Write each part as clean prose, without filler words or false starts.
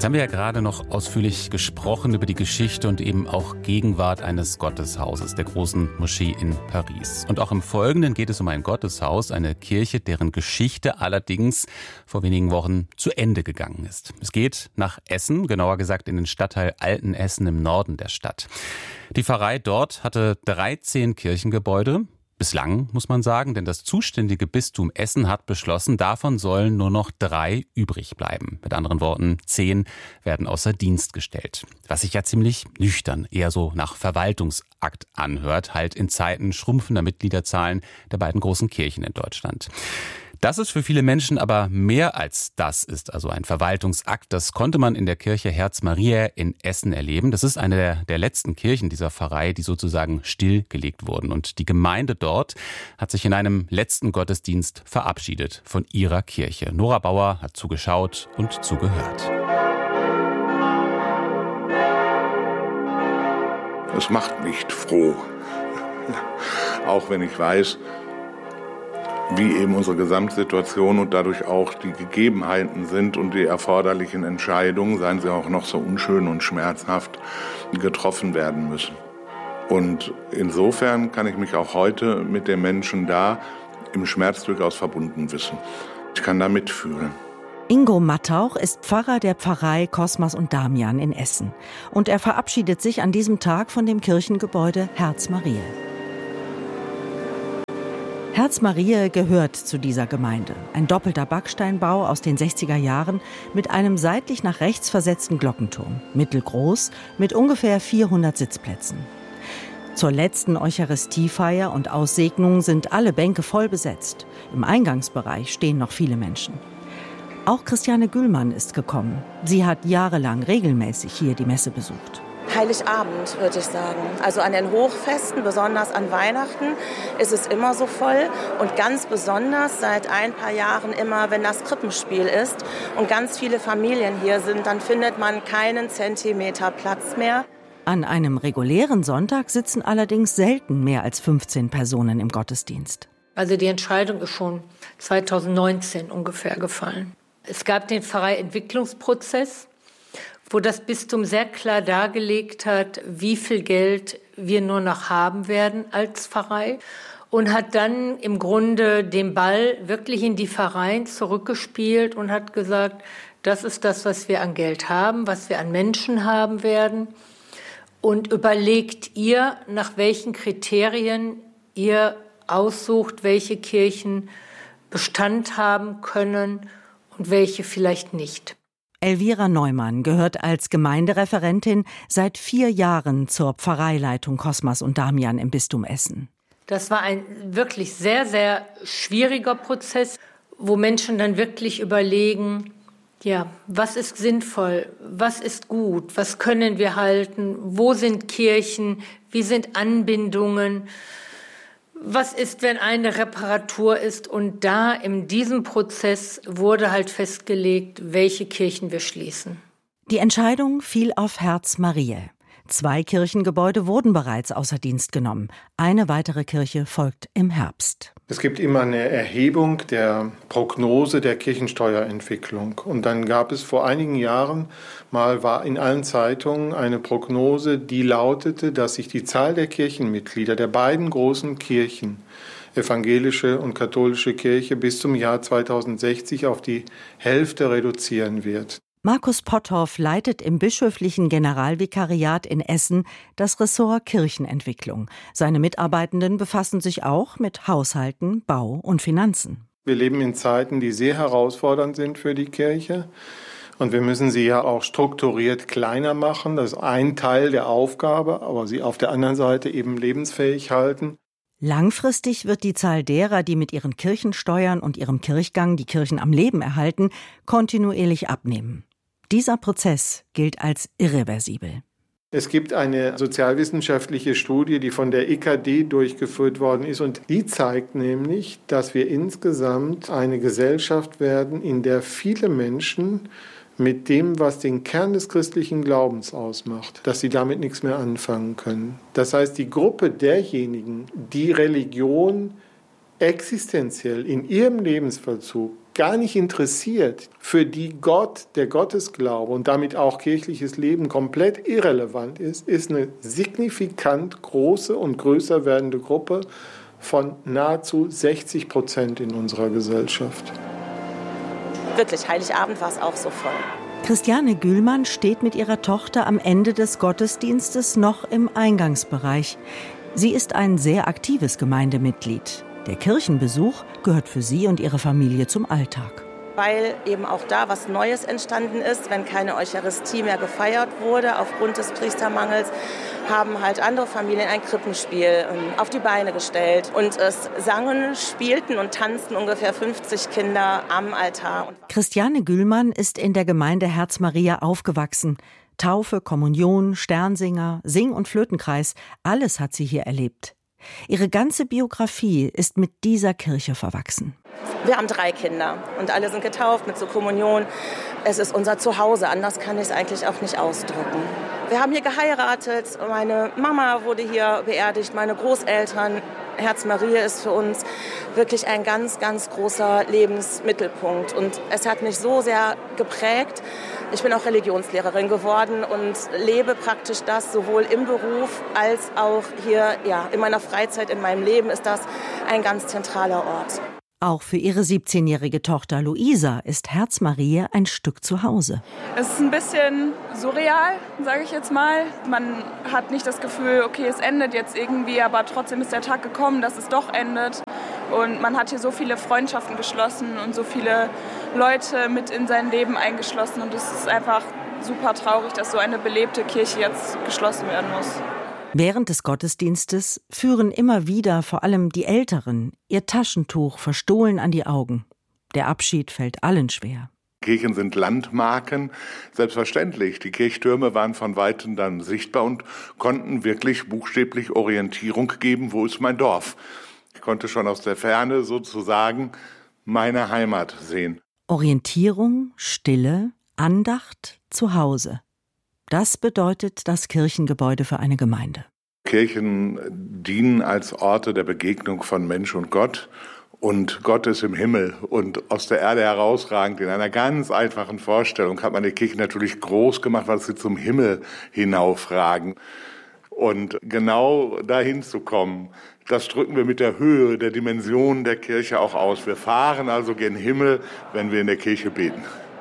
Jetzt haben wir ja gerade noch ausführlich gesprochen über die Geschichte und eben auch Gegenwart eines Gotteshauses, der großen Moschee in Paris. Und auch im Folgenden geht es um ein Gotteshaus, eine Kirche, deren Geschichte allerdings vor wenigen Wochen zu Ende gegangen ist. Es geht nach Essen, genauer gesagt in den Stadtteil Altenessen im Norden der Stadt. Die Pfarrei dort hatte 13 Kirchengebäude. Bislang, muss man sagen, denn das zuständige Bistum Essen hat beschlossen, davon sollen nur noch 3 übrig bleiben. Mit anderen Worten, 10 werden außer Dienst gestellt. Was sich ja ziemlich nüchtern, eher so nach Verwaltungsakt anhört, halt in Zeiten schrumpfender Mitgliederzahlen der beiden großen Kirchen in Deutschland. Dass es für viele Menschen aber mehr als das ist, also ein Verwaltungsakt, das konnte man in der Kirche Herz Mariä in Essen erleben. Das ist eine der letzten Kirchen dieser Pfarrei, die sozusagen stillgelegt wurden. Und die Gemeinde dort hat sich in einem letzten Gottesdienst verabschiedet von ihrer Kirche. Nora Bauer hat zugeschaut und zugehört. Es macht nicht froh, auch wenn ich weiß, wie eben unsere Gesamtsituation und dadurch auch die Gegebenheiten sind und die erforderlichen Entscheidungen, seien sie auch noch so unschön und schmerzhaft, getroffen werden müssen. Und insofern kann ich mich auch heute mit den Menschen da im Schmerz durchaus verbunden wissen. Ich kann da mitfühlen. Ingo Mattauch ist Pfarrer der Pfarrei Cosmas und Damian in Essen. Und er verabschiedet sich an diesem Tag von dem Kirchengebäude Herz Mariä. Herz Mariä gehört zu dieser Gemeinde. Ein doppelter Backsteinbau aus den 60er Jahren mit einem seitlich nach rechts versetzten Glockenturm. Mittelgroß, mit ungefähr 400 Sitzplätzen. Zur letzten Eucharistiefeier und Aussegnung sind alle Bänke voll besetzt. Im Eingangsbereich stehen noch viele Menschen. Auch Christiane Güllmann ist gekommen. Sie hat jahrelang regelmäßig hier die Messe besucht. Heiligabend, würde ich sagen. Also an den Hochfesten, besonders an Weihnachten, ist es immer so voll. Und ganz besonders seit ein paar Jahren immer, wenn das Krippenspiel ist und ganz viele Familien hier sind, dann findet man keinen Zentimeter Platz mehr. An einem regulären Sonntag sitzen allerdings selten mehr als 15 Personen im Gottesdienst. Also die Entscheidung ist schon 2019 ungefähr gefallen. Es gab den Pfarreientwicklungsprozess, wo das Bistum sehr klar dargelegt hat, wie viel Geld wir nur noch haben werden als Pfarrei und hat dann im Grunde den Ball wirklich in die Pfarreien zurückgespielt und hat gesagt, das ist das, was wir an Geld haben, was wir an Menschen haben werden und überlegt ihr, nach welchen Kriterien ihr aussucht, welche Kirchen Bestand haben können und welche vielleicht nicht. Elvira Neumann gehört als Gemeindereferentin seit 4 Jahren zur Pfarreileitung Cosmas und Damian im Bistum Essen. Das war ein wirklich sehr, sehr schwieriger Prozess, wo Menschen dann wirklich überlegen, ja, was ist sinnvoll, was ist gut, was können wir halten, wo sind Kirchen, wie sind Anbindungen, was ist, wenn eine Reparatur ist? Und da in diesem Prozess wurde halt festgelegt, welche Kirchen wir schließen. Die Entscheidung fiel auf Herz Mariä. 2 Kirchengebäude wurden bereits außer Dienst genommen. Eine weitere Kirche folgt im Herbst. Es gibt immer eine Erhebung der Prognose der Kirchensteuerentwicklung. Und dann gab es vor einigen Jahren war in allen Zeitungen eine Prognose, die lautete, dass sich die Zahl der Kirchenmitglieder der beiden großen Kirchen, evangelische und katholische Kirche, bis zum Jahr 2060 auf die Hälfte reduzieren wird. Markus Potthoff leitet im bischöflichen Generalvikariat in Essen das Ressort Kirchenentwicklung. Seine Mitarbeitenden befassen sich auch mit Haushalten, Bau und Finanzen. Wir leben in Zeiten, die sehr herausfordernd sind für die Kirche. Und wir müssen sie ja auch strukturiert kleiner machen. Das ist ein Teil der Aufgabe, aber sie auf der anderen Seite eben lebensfähig halten. Langfristig wird die Zahl derer, die mit ihren Kirchensteuern und ihrem Kirchgang die Kirchen am Leben erhalten, kontinuierlich abnehmen. Dieser Prozess gilt als irreversibel. Es gibt eine sozialwissenschaftliche Studie, die von der EKD durchgeführt worden ist. Und die zeigt nämlich, dass wir insgesamt eine Gesellschaft werden, in der viele Menschen mit dem, was den Kern des christlichen Glaubens ausmacht, dass sie damit nichts mehr anfangen können. Das heißt, die Gruppe derjenigen, die Religion existenziell in ihrem Lebensvollzug gar nicht interessiert, für die Gott, der Gottesglaube und damit auch kirchliches Leben komplett irrelevant ist eine signifikant große und größer werdende Gruppe von nahezu 60% in unserer Gesellschaft. Wirklich, Heiligabend war es auch so voll. Christiane Gühlmann steht mit ihrer Tochter am Ende des Gottesdienstes noch im Eingangsbereich. Sie ist ein sehr aktives Gemeindemitglied. Der Kirchenbesuch gehört für sie und ihre Familie zum Alltag. Weil eben auch da was Neues entstanden ist, wenn keine Eucharistie mehr gefeiert wurde aufgrund des Priestermangels, haben halt andere Familien ein Krippenspiel auf die Beine gestellt. Und es sangen, spielten und tanzten ungefähr 50 Kinder am Altar. Christiane Gühlmann ist in der Gemeinde Herz Maria aufgewachsen. Taufe, Kommunion, Sternsinger, Sing- und Flötenkreis, alles hat sie hier erlebt. Ihre ganze Biografie ist mit dieser Kirche verwachsen. Wir haben 3 Kinder und alle sind getauft mit zur Kommunion. Es ist unser Zuhause, anders kann ich es eigentlich auch nicht ausdrücken. Wir haben hier geheiratet, meine Mama wurde hier beerdigt, meine Großeltern. Herz Maria ist für uns wirklich ein ganz, ganz großer Lebensmittelpunkt. Und es hat mich so sehr geprägt. Ich bin auch Religionslehrerin geworden und lebe praktisch das sowohl im Beruf als auch hier in meiner Freizeit, in meinem Leben ist das ein ganz zentraler Ort. Auch für ihre 17-jährige Tochter Luisa ist Herz Maria ein Stück zu Hause. Es ist ein bisschen surreal, sage ich jetzt mal. Man hat nicht das Gefühl, okay, es endet jetzt irgendwie, aber trotzdem ist der Tag gekommen, dass es doch endet. Und man hat hier so viele Freundschaften geschlossen und so viele Leute mit in sein Leben eingeschlossen. Und es ist einfach super traurig, dass so eine belebte Kirche jetzt geschlossen werden muss. Während des Gottesdienstes führen immer wieder vor allem die Älteren ihr Taschentuch verstohlen an die Augen. Der Abschied fällt allen schwer. Kirchen sind Landmarken, selbstverständlich. Die Kirchtürme waren von Weitem dann sichtbar und konnten wirklich buchstäblich Orientierung geben, wo ist mein Dorf. Ich konnte schon aus der Ferne sozusagen meine Heimat sehen. Orientierung, Stille, Andacht, Zuhause. Das bedeutet das Kirchengebäude für eine Gemeinde. Kirchen dienen als Orte der Begegnung von Mensch und Gott. Und Gott ist im Himmel und aus der Erde herausragend. In einer ganz einfachen Vorstellung hat man die Kirche natürlich groß gemacht, weil sie zum Himmel hinaufragen. Und genau dahin zu kommen, das drücken wir mit der Höhe, der Dimension der Kirche auch aus. Wir fahren also gen Himmel, wenn wir in der Kirche beten.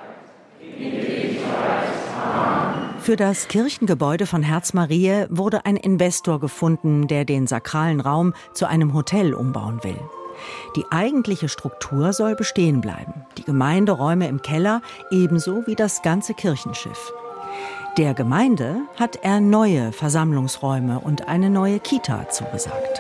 Für das Kirchengebäude von Herz Maria wurde ein Investor gefunden, der den sakralen Raum zu einem Hotel umbauen will. Die eigentliche Struktur soll bestehen bleiben. Die Gemeinderäume im Keller, ebenso wie das ganze Kirchenschiff. Der Gemeinde hat er neue Versammlungsräume und eine neue Kita zugesagt.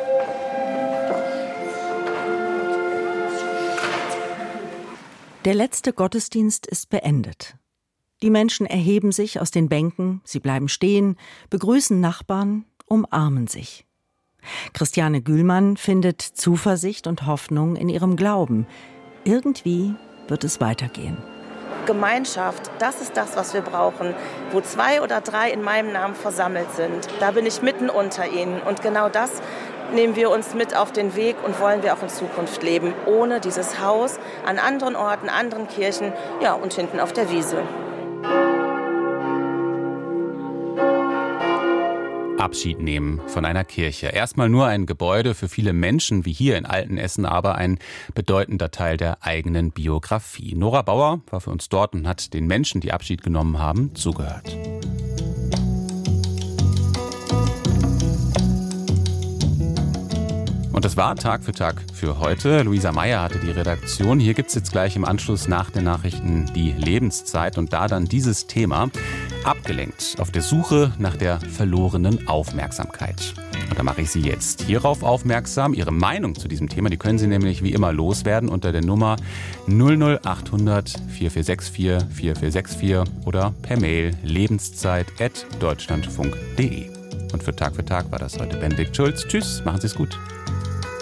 Der letzte Gottesdienst ist beendet. Die Menschen erheben sich aus den Bänken, sie bleiben stehen, begrüßen Nachbarn, umarmen sich. Christiane Gühlmann findet Zuversicht und Hoffnung in ihrem Glauben. Irgendwie wird es weitergehen. Gemeinschaft, das ist das, was wir brauchen. Wo 2 oder 3 in meinem Namen versammelt sind, da bin ich mitten unter ihnen. Und genau das nehmen wir uns mit auf den Weg und wollen wir auch in Zukunft leben. Ohne dieses Haus, an anderen Orten, anderen Kirchen, und hinten auf der Wiese. Abschied nehmen von einer Kirche. Erstmal nur ein Gebäude für viele Menschen wie hier in Altenessen, aber ein bedeutender Teil der eigenen Biografie. Nora Bauer war für uns dort und hat den Menschen, die Abschied genommen haben, zugehört. Und das war Tag für Tag für heute. Luisa Meyer hatte die Redaktion. Hier gibt es jetzt gleich im Anschluss nach den Nachrichten die Lebenszeit und da dann dieses Thema. Abgelenkt, auf der Suche nach der verlorenen Aufmerksamkeit. Und da mache ich Sie jetzt hierauf aufmerksam. Ihre Meinung zu diesem Thema, die können Sie nämlich wie immer loswerden unter der Nummer 00800 4464 4464 oder per Mail lebenszeit@deutschlandfunk.de. Und für Tag war das heute Benedikt Schulz. Tschüss, machen Sie es gut.